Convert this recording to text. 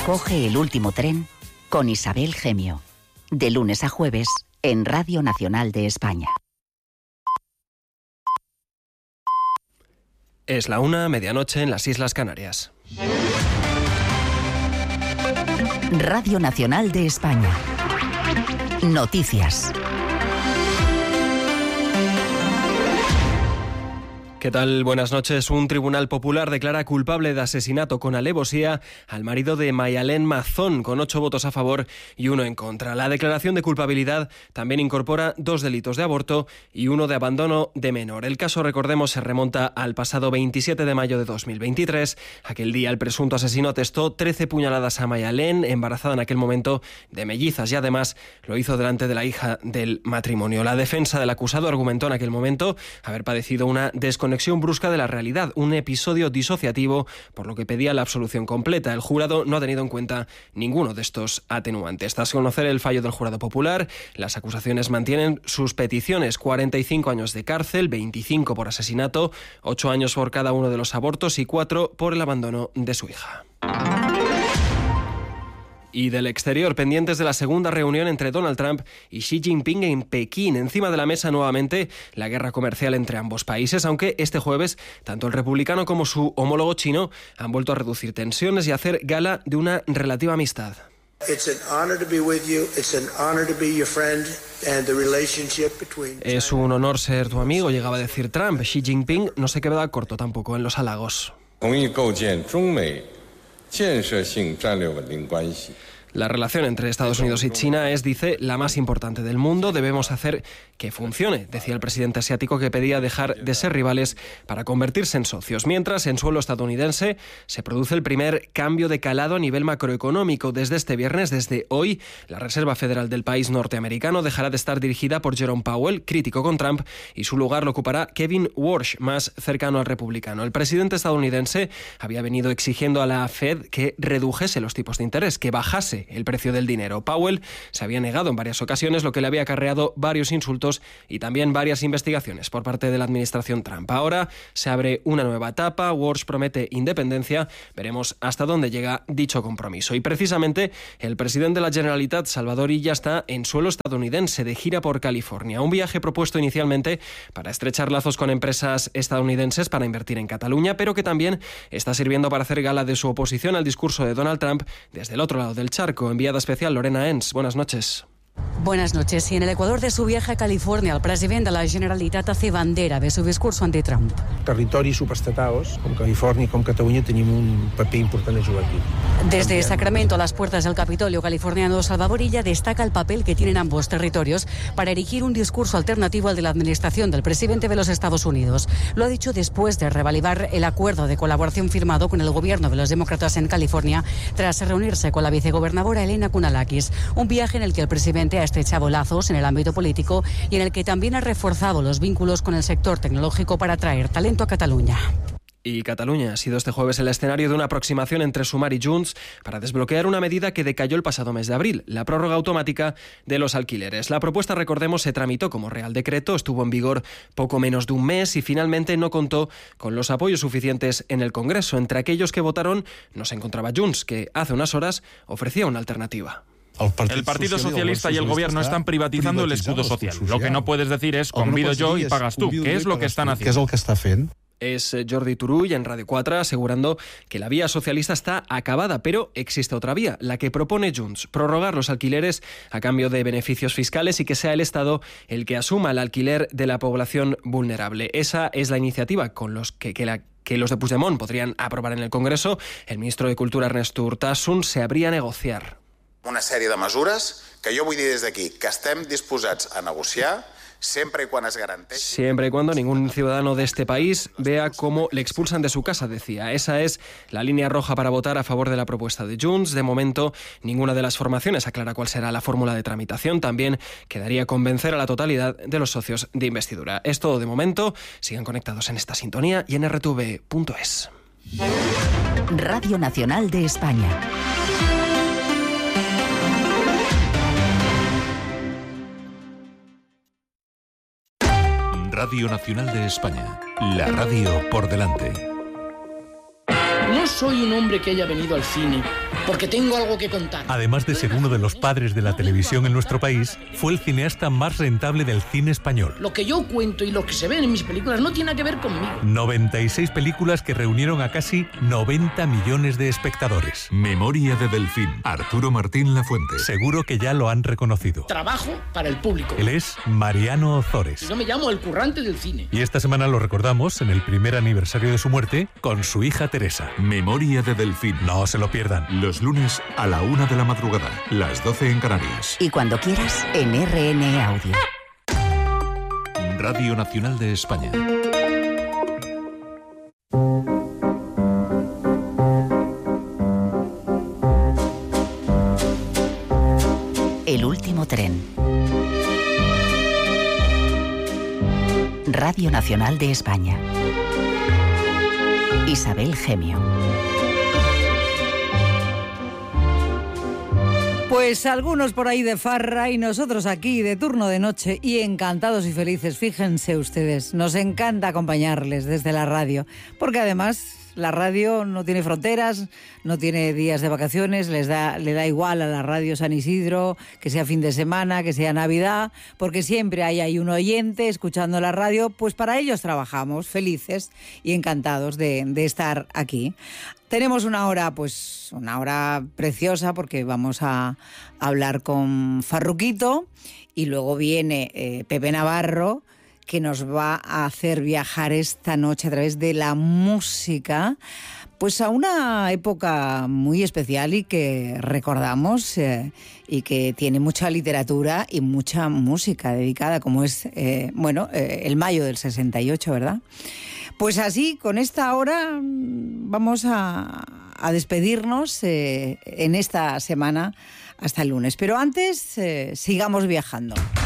Coge el último tren con Isabel Gemio. De lunes a jueves en Radio Nacional de España. Es la 1:00, medianoche en las Islas Canarias. Radio Nacional de España. Noticias. ¿Qué tal? Buenas noches. Un tribunal popular declara culpable de asesinato con alevosía al marido de Mayalén Mazón, con 8 votos a favor y 1 en contra. La declaración de culpabilidad también incorpora 2 delitos de aborto y 1 de abandono de menor. El caso, recordemos, se remonta al pasado 27 de mayo de 2023. Aquel día el presunto asesino atestó 13 puñaladas a Mayalén, embarazada en aquel momento de mellizas, y además lo hizo delante de la hija del matrimonio. La defensa del acusado argumentó en aquel momento haber padecido una desconexión brusca de la realidad, un episodio disociativo, por lo que pedía la absolución completa. El jurado no ha tenido en cuenta ninguno de estos atenuantes. Tras conocer el fallo del jurado popular, las acusaciones mantienen sus peticiones: 45 años de cárcel, 25 por asesinato, 8 años por cada uno de los abortos y 4 por el abandono de su hija. Y del exterior, pendientes de la segunda reunión entre Donald Trump y Xi Jinping en Pekín. Encima de la mesa nuevamente la guerra comercial entre ambos países, aunque este jueves tanto el republicano como su homólogo chino han vuelto a reducir tensiones y a hacer gala de una relativa amistad. Es un honor ser tu amigo, llegaba a decir Trump. Xi Jinping no se queda corto tampoco en los halagos. La relación entre Estados Unidos y China es, dice, la más importante del mundo. Debemos hacer que funcione, decía el presidente asiático, que pedía dejar de ser rivales para convertirse en socios. Mientras, en suelo estadounidense, se produce el primer cambio de calado a nivel macroeconómico. Desde este viernes, desde hoy, la Reserva Federal del país norteamericano dejará de estar dirigida por Jerome Powell, crítico con Trump, y su lugar lo ocupará Kevin Warsh, más cercano al republicano. El presidente estadounidense había venido exigiendo a la Fed que redujese los tipos de interés, que bajase el precio del dinero. Powell se había negado en varias ocasiones, lo que le había acarreado varios insultos y también varias investigaciones por parte de la administración Trump. Ahora se abre una nueva etapa. Walsh promete independencia. Veremos hasta dónde llega dicho compromiso. Y precisamente el presidente de la Generalitat, Salvador Illa, está en suelo estadounidense, de gira por California. Un viaje propuesto inicialmente para estrechar lazos con empresas estadounidenses para invertir en Cataluña, pero que también está sirviendo para hacer gala de su oposición al discurso de Donald Trump desde el otro lado del charco. Enviada especial Lorena Ens. Buenas noches. Buenas noches. Y en el Ecuador de su viaje a California, el presidente de la Generalitat hace bandera de su discurso anti-Trump. Territoris subestados, com Califòrnia i com Catalunya, tenim un paper important a jugar aquí. Desde Sacramento a las puertas del Capitolio californiano, Salvador Illa destaca el papel que tienen ambos territorios para erigir un discurso alternativo al de la administración del presidente de los Estados Unidos. Lo ha dicho después de revalidar el acuerdo de colaboración firmado con el gobierno de los demócratas en California, tras reunirse con la vicegobernadora Elena Kounalakis. Un viaje en el que el presidente ha estrechado lazos en el ámbito político y en el que también ha reforzado los vínculos con el sector tecnológico para atraer talento a Cataluña. Y Cataluña ha sido este jueves el escenario de una aproximación entre Sumar y Junts para desbloquear una medida que decayó el pasado mes de abril, la prórroga automática de los alquileres. La propuesta, recordemos, se tramitó como Real Decreto, estuvo en vigor poco menos de un mes y finalmente no contó con los apoyos suficientes en el Congreso. Entre aquellos que votaron no se encontraba Junts, que hace unas horas ofrecía una alternativa. El Partido Socialista y el Gobierno están privatizando el escudo social. Lo que no puedes decir es convido yo y pagas tú, que es lo que están haciendo. Es Jordi Turull en Radio 4 asegurando que la vía socialista está acabada, pero existe otra vía, la que propone Junts: prorrogar los alquileres a cambio de beneficios fiscales y que sea el Estado el que asuma el alquiler de la población vulnerable. Esa es la iniciativa con los que los de Puigdemont podrían aprobar en el Congreso. El ministro de Cultura, Ernest Urtasun, se habría a negociar una sèrie de mesures que jo vull dir des d'aquí que estem disposats a negociar siempre y cuando ningún ciudadano de este país vea cómo le expulsan de su casa, decía. Esa es la línea roja para votar a favor de la propuesta de Junts. De momento, ninguna de las formaciones aclara cuál será la fórmula de tramitación. También quedaría convencer a la totalidad de los socios de investidura. Es todo de momento. Sigan conectados en esta sintonía y en rtv.es. Radio Nacional de España. Radio Nacional de España, la radio por delante. No soy un hombre que haya venido al cine porque tengo algo que contar. Además de ser uno de los padres de la televisión en nuestro país, fue el cineasta más rentable del cine español. Lo que yo cuento y lo que se ven en mis películas no tiene que ver conmigo. 96 películas que reunieron a casi 90 millones de espectadores. Memoria de Delfín. Arturo Martín Lafuente. Seguro que ya lo han reconocido. Trabajo para el público. Él es Mariano Ozores. Yo me llamo el currante del cine. Y esta semana lo recordamos en el primer aniversario de su muerte con su hija Teresa. Memoria de Delfín. No se lo pierdan. Los lunes a la 1 de la madrugada, las 12 en Canarias. Y cuando quieras, en RN Audio. Radio Nacional de España. El último tren. Radio Nacional de España. Isabel Gemio. Pues algunos por ahí de farra y nosotros aquí de turno de noche y encantados y felices. Fíjense ustedes, nos encanta acompañarles desde la radio, porque además la radio no tiene fronteras, no tiene días de vacaciones, le da igual a la radio San Isidro, que sea fin de semana, que sea Navidad, porque siempre hay ahí un oyente escuchando la radio, pues para ellos trabajamos, felices y encantados de estar aquí. Tenemos una hora preciosa, porque vamos a hablar con Farruquito y luego viene Pepe Navarro, que nos va a hacer viajar esta noche a través de la música, pues a una época muy especial y que recordamos y que tiene mucha literatura y mucha música dedicada, como es el mayo del 68, ¿verdad? Pues así, con esta hora vamos a despedirnos en esta semana hasta el lunes. Pero antes, sigamos viajando.